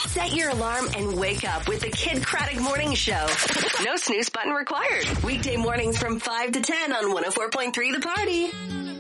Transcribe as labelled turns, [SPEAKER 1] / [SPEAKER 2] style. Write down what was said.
[SPEAKER 1] Set your alarm and wake up with the Kid Craddock Morning Show. No snooze button required. Weekday mornings from 5 to 10 on 104.3 The Party.